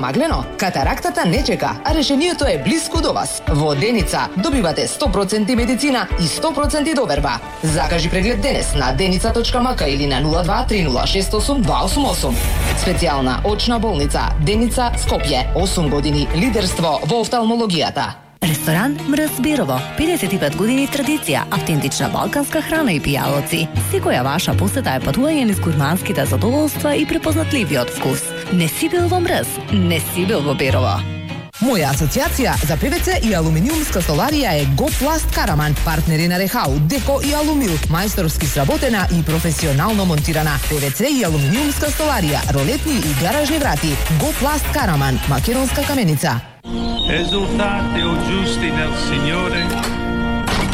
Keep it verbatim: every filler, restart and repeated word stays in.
Маглено, катарактата не чека, а решението е блиску до вас. Во Деница добивате сто проценти медицина и сто проценти доверба. Закажи преглед денес на деница точка ем ка или на нула два три нула шест осум два осум осум. Специјална очна болница Деница Скопје. осум години лидерство во офталмологијата. Ресторан Мрз Бирово, педесет и пет години традиција, автентична балканска храна и пијалоци. Секоја ваша посета е патување низ гурманските задоволства и препознатливиот вкус. Не си бил во Мрз, не си бил во Бирово. Моја асоциација за певеце и алуминиумска столарија е Гопласт Караман, партнери на Рехау, Деко и Алумил, мајсторски сработена и професионално монтирана. певеце и алуминиумска столарија, ролетни и гаражни врати. Гопласт Караман, македонска каменица. Esultate o giusti nel Signore,